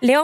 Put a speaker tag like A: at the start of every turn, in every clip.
A: Le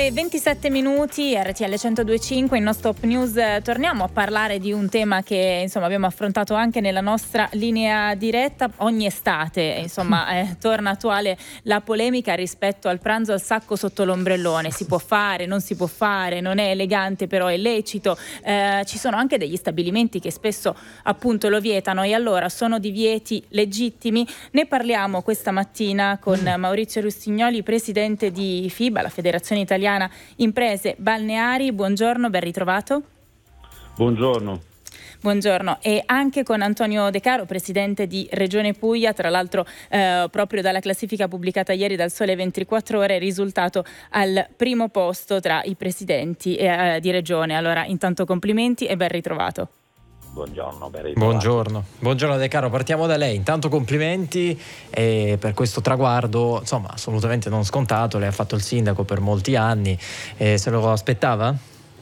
A: 8:27, RTL 102.5, in No Stop News torniamo a parlare di un tema che abbiamo affrontato anche nella nostra linea diretta ogni estate. Torna attuale la polemica rispetto al pranzo al sacco sotto l'ombrellone. Si può fare, non si può fare, non è elegante però è lecito. Ci sono anche degli stabilimenti che spesso appunto lo vietano, e allora sono divieti legittimi? Ne parliamo questa mattina con Maurizio Rustignoli, presidente di FIBA, la Federazione Italiana Imprese Balneari. Buongiorno, ben ritrovato.
B: Buongiorno.
A: Buongiorno, e anche con Antonio De Caro, presidente di Regione Puglia, tra l'altro proprio dalla classifica pubblicata ieri dal Sole 24 Ore, risultato al primo posto tra i presidenti di Regione. Allora, intanto complimenti e ben ritrovato.
B: Buongiorno,
C: Buongiorno De Caro, partiamo da lei. Intanto complimenti per questo traguardo, assolutamente non scontato. Lei ha fatto il sindaco per molti anni, se lo aspettava?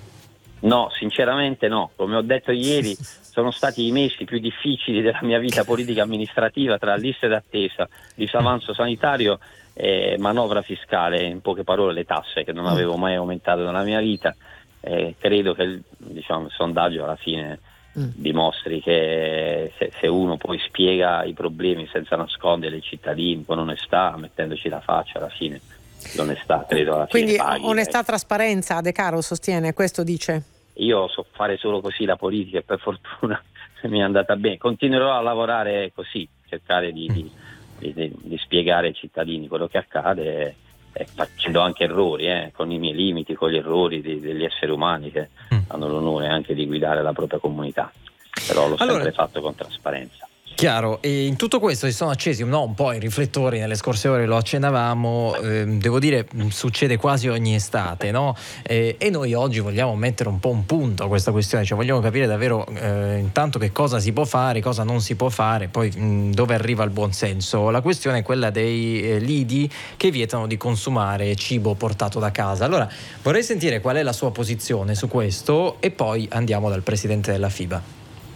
B: No, sinceramente no. Come ho detto ieri, sono stati i mesi più difficili della mia vita politica amministrativa, tra liste d'attesa, disavanzo sanitario e manovra fiscale, in poche parole le tasse che non avevo mai aumentato nella mia vita. Credo che il sondaggio alla fine dimostri che se uno poi spiega i problemi senza nascondere ai cittadini, con onestà, mettendoci la faccia, alla fine l'onestà credo alla fine
D: quindi
B: paghi.
D: Onestà, trasparenza, De Caro sostiene, questo dice?
B: Io so fare solo così la politica e per fortuna mi è andata bene. Continuerò a lavorare così, cercare di spiegare ai cittadini quello che accade, facendo anche errori, con i miei limiti, con gli errori degli esseri umani che hanno l'onore anche di guidare la propria comunità, però l'ho sempre fatto con trasparenza.
C: Chiaro, e in tutto questo si sono accesi un po' i riflettori, nelle scorse ore lo accennavamo, devo dire succede quasi ogni estate, no? E noi oggi vogliamo mettere un po' un punto a questa questione, cioè vogliamo capire davvero intanto che cosa si può fare, cosa non si può fare, poi dove arriva il buonsenso. La questione è quella dei lidi che vietano di consumare cibo portato da casa. Allora vorrei sentire qual è la sua posizione su questo e poi andiamo dal presidente della FIBA.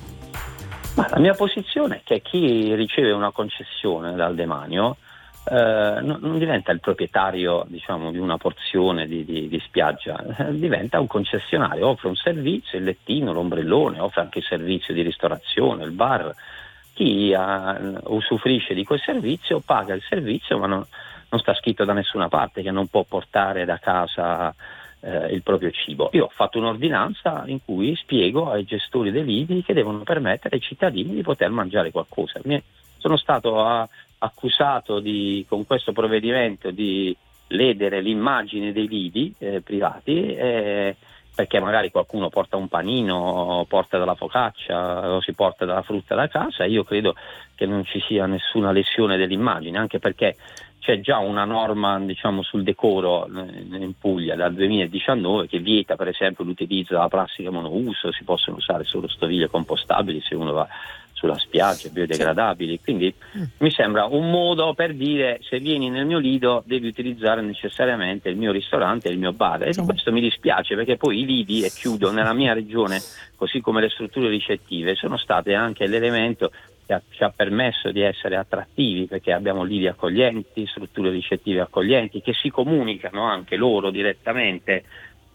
B: Ma la mia posizione è che chi riceve una concessione dal demanio non diventa il proprietario, di una porzione di spiaggia, diventa un concessionario, offre un servizio, il lettino, l'ombrellone, offre anche il servizio di ristorazione, il bar. Chi usufruisce di quel servizio paga il servizio, ma non sta scritto da nessuna parte che non può portare da casa il proprio cibo. Io ho fatto un'ordinanza in cui spiego ai gestori dei lidi che devono permettere ai cittadini di poter mangiare qualcosa. Sono stato accusato con questo provvedimento di ledere l'immagine dei lidi privati, perché magari qualcuno porta un panino, porta della focaccia o si porta della frutta da casa. Io credo che non ci sia nessuna lesione dell'immagine, anche perché c'è già una norma sul decoro in Puglia dal 2019 che vieta per esempio l'utilizzo della plastica monouso, si possono usare solo stoviglie compostabili se uno va sulla spiaggia, biodegradabili. Quindi mi sembra un modo per dire: se vieni nel mio lido devi utilizzare necessariamente il mio ristorante e il mio bar, e questo mi dispiace, perché poi i lidi, e chiudo, nella mia regione, così come le strutture ricettive, sono state anche l'elemento che ci ha permesso di essere attrattivi, perché abbiamo lidi accoglienti, strutture ricettive accoglienti che si comunicano anche loro direttamente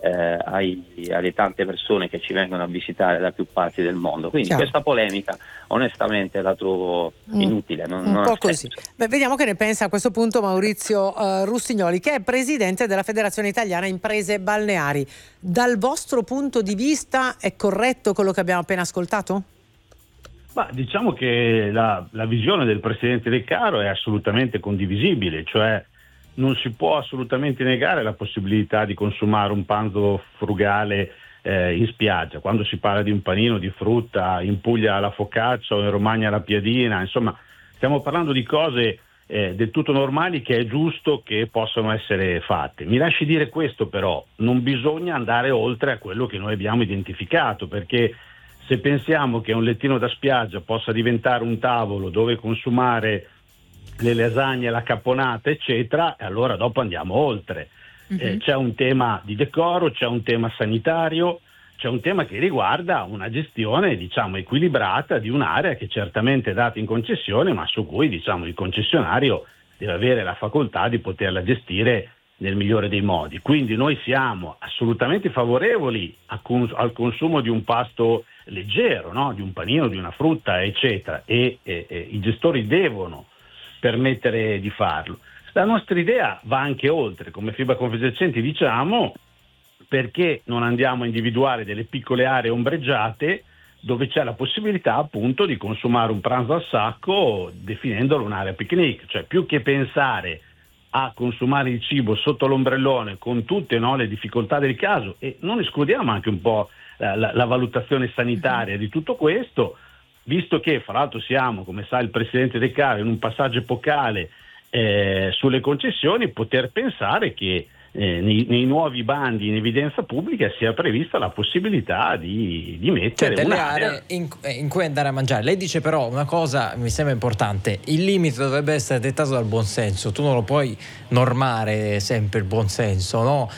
B: alle tante persone che ci vengono a visitare da più parti del mondo. Quindi questa polemica onestamente la trovo inutile, non
D: un po' così. Vediamo che ne pensa a questo punto Maurizio Rustignoli, che è presidente della Federazione Italiana Imprese Balneari. Dal vostro punto di vista è corretto quello che abbiamo appena ascoltato?
E: Ma diciamo che la visione del presidente De Caro è assolutamente condivisibile, cioè non si può assolutamente negare la possibilità di consumare un pranzo frugale in spiaggia. Quando si parla di un panino di frutta, in Puglia la focaccia o in Romagna la piadina, insomma stiamo parlando di cose del tutto normali che è giusto che possano essere fatte. Mi lasci dire questo, però non bisogna andare oltre a quello che noi abbiamo identificato, perché se pensiamo che un lettino da spiaggia possa diventare un tavolo dove consumare le lasagne, la caponata, eccetera, allora dopo andiamo oltre. C'è un tema di decoro, c'è un tema sanitario, c'è un tema che riguarda una gestione, equilibrata di un'area che certamente è data in concessione, ma su cui, il concessionario deve avere la facoltà di poterla gestire nel migliore dei modi. Quindi noi siamo assolutamente favorevoli al consumo di un pasto leggero, no? Di un panino, di una frutta, eccetera, e i gestori devono permettere di farlo. La nostra idea va anche oltre, come FIBA Confesercenti diciamo, perché non andiamo a individuare delle piccole aree ombreggiate dove c'è la possibilità appunto di consumare un pranzo al sacco definendolo un'area picnic, cioè più che pensare a consumare il cibo sotto l'ombrellone con tutte, no, le difficoltà del caso, e non escludiamo anche un po' la valutazione sanitaria di tutto questo, visto che fra l'altro siamo, come sa il Presidente De Caro, in un passaggio epocale sulle concessioni, poter pensare che nei nuovi bandi in evidenza pubblica sia prevista la possibilità di mettere
C: delle aree in cui andare a mangiare. Lei dice però una cosa mi sembra importante: il limite dovrebbe essere dettato dal buonsenso, tu non lo puoi normare sempre il buonsenso, no?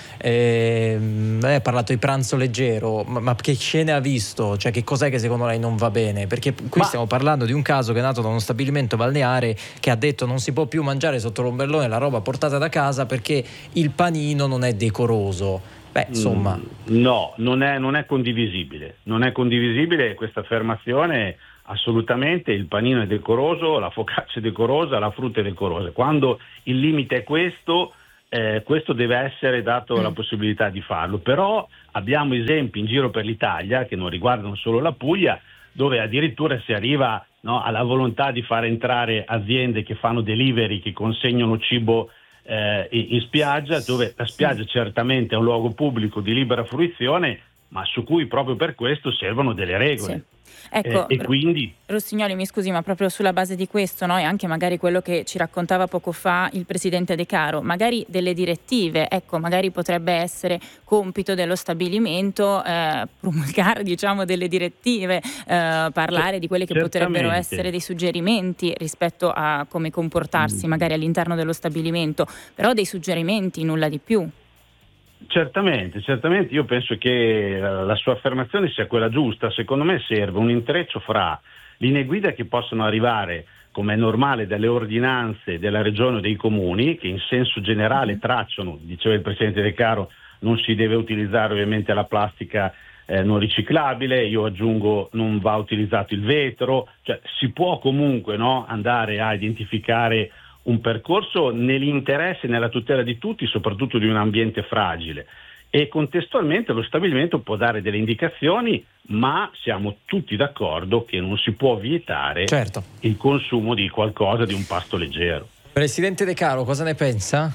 C: Lei ha parlato di pranzo leggero, ma che scene ha visto? Cioè che cos'è che secondo lei non va bene? Perché qui stiamo parlando di un caso che è nato da uno stabilimento balneare che ha detto non si può più mangiare sotto l'ombrellone la roba portata da casa perché il panino non è decoroso. Insomma,
E: no, non è condivisibile. Non è condivisibile questa affermazione, assolutamente. Il panino è decoroso, la focaccia è decorosa, la frutta è decorosa. Quando il limite è questo deve essere dato la possibilità di farlo. Però abbiamo esempi in giro per l'Italia che non riguardano solo la Puglia, dove addirittura si arriva, no, alla volontà di far entrare aziende che fanno delivery, che consegnano cibo in spiaggia, dove la spiaggia certamente è un luogo pubblico di libera fruizione, ma su cui proprio per questo servono delle regole.
A: Sì. Ecco,
E: e quindi
A: Rossignoli, mi scusi, ma proprio sulla base di questo, no? E anche magari quello che ci raccontava poco fa il Presidente De Caro, magari delle direttive, ecco, magari potrebbe essere compito dello stabilimento promulgare, diciamo, delle direttive, parlare di quelle che potrebbero essere dei suggerimenti rispetto a come comportarsi magari all'interno dello stabilimento, però dei suggerimenti, nulla di più.
E: Certamente, io penso che la sua affermazione sia quella giusta. Secondo me serve un intreccio fra linee guida che possono arrivare, come è normale, dalle ordinanze della regione o dei comuni, che in senso generale tracciano, diceva il Presidente De Caro, non si deve utilizzare ovviamente la plastica non riciclabile, io aggiungo non va utilizzato il vetro, cioè si può comunque, no, andare a identificare un percorso nell'interesse e nella tutela di tutti, soprattutto di un ambiente fragile, e contestualmente lo stabilimento può dare delle indicazioni, ma siamo tutti d'accordo che non si può vietare il consumo di qualcosa, di un pasto leggero.
C: Presidente De Caro, cosa ne pensa?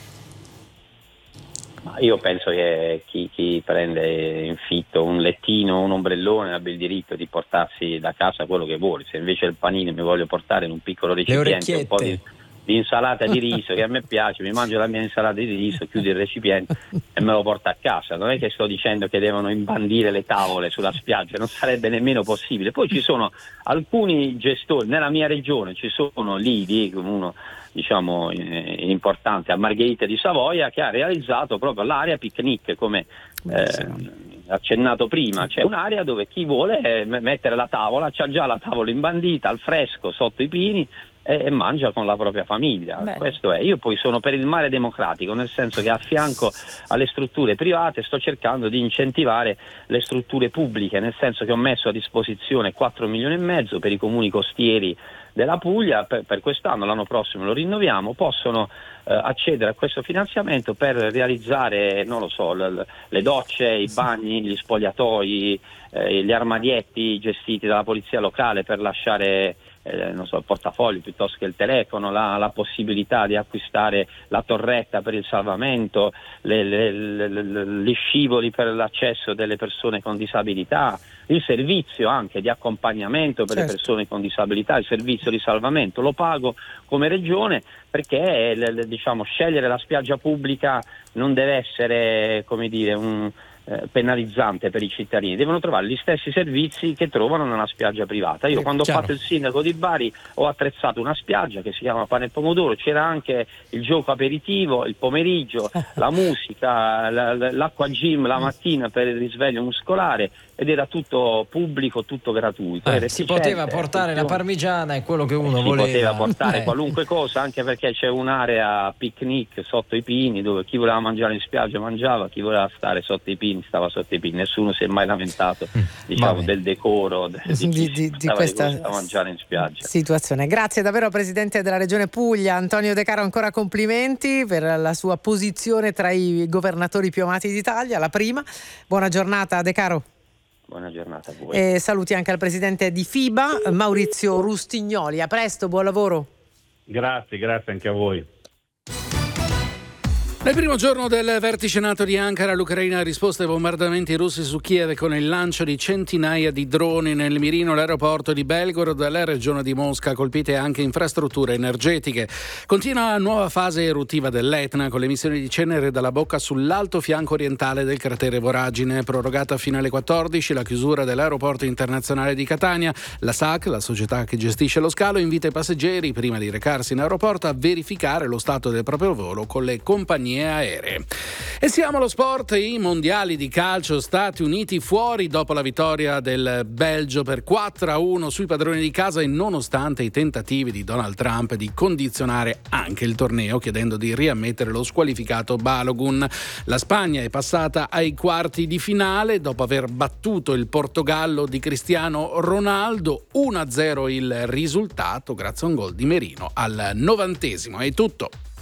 B: Io penso che chi prende in fitto un lettino, un ombrellone, abbia il diritto di portarsi da casa quello che vuole. Se invece il panino mi voglio portare in un piccolo recipiente, un po' di insalata di riso che a me piace, mi mangio la mia insalata di riso, chiudo il recipiente e me lo porto a casa. Non è che sto dicendo che devono imbandire le tavole sulla spiaggia, non sarebbe nemmeno possibile. Poi ci sono alcuni gestori, nella mia regione ci sono lidi, uno diciamo importante a Margherita di Savoia, che ha realizzato proprio l'area picnic, come accennato prima. C'è un'area dove chi vuole mettere la tavola, c'ha già la tavola imbandita al fresco sotto i pini e mangia con la propria famiglia. Questo è. Io poi sono per il mare democratico, nel senso che a fianco alle strutture private sto cercando di incentivare le strutture pubbliche, nel senso che ho messo a disposizione 4,5 milioni per i comuni costieri della Puglia per quest'anno. L'anno prossimo lo rinnoviamo, possono accedere a questo finanziamento per realizzare, non lo so, le docce, i bagni, gli spogliatoi, gli armadietti gestiti dalla polizia locale per lasciare non so, il portafoglio piuttosto che il telefono, la possibilità di acquistare la torretta per il salvamento, gli scivoli per l'accesso delle persone con disabilità, il servizio anche di accompagnamento per le persone con disabilità, il servizio di salvamento. Lo pago come regione perché diciamo, scegliere la spiaggia pubblica non deve essere, come dire, penalizzante per i cittadini, devono trovare gli stessi servizi che trovano nella spiaggia privata. Io quando ho fatto il sindaco di Bari ho attrezzato una spiaggia che si chiama Pane e Pomodoro, c'era anche il gioco aperitivo il pomeriggio, la musica, l'acqua gym la mattina per il risveglio muscolare, ed era tutto pubblico, tutto gratuito.
C: Si poteva portare la parmigiana e quello che uno voleva.
B: Si poteva portare qualunque cosa, anche perché c'è un'area picnic sotto i pini dove chi voleva mangiare in spiaggia mangiava, chi voleva stare sotto i pini stava sotto i pini. Nessuno si è mai lamentato del decoro di questa mangiare in spiaggia.
D: Situazione. Grazie davvero al Presidente della Regione Puglia, Antonio De Caro, ancora complimenti per la sua posizione tra i governatori più amati d'Italia, la prima. Buona giornata De Caro.
B: Buona giornata a voi.
D: E saluti anche al presidente di FIBA, Maurizio Rustignoli. A presto, buon lavoro.
E: Grazie anche a voi.
F: Nel primo giorno del vertice NATO di Ankara, l'Ucraina ha risposto ai bombardamenti russi su Kiev con il lancio di centinaia di droni nel mirino l'aeroporto di Belgorod e la regione di Mosca, colpite anche infrastrutture energetiche. Continua la nuova fase eruttiva dell'Etna con l'emissione di cenere dalla bocca sull'alto fianco orientale del cratere Voragine, prorogata fino alle 14 la chiusura dell'aeroporto internazionale di Catania. La SAC, la società che gestisce lo scalo, invita i passeggeri prima di recarsi in aeroporto a verificare lo stato del proprio volo con le compagnie aeree. E siamo allo sport, i mondiali di calcio, Stati Uniti fuori dopo la vittoria del Belgio per 4-1 sui padroni di casa, e nonostante i tentativi di Donald Trump di condizionare anche il torneo chiedendo di riammettere lo squalificato Balogun. La Spagna è passata ai quarti di finale dopo aver battuto il Portogallo di Cristiano Ronaldo, 1-0 il risultato grazie a un gol di Merino al 90°. È tutto.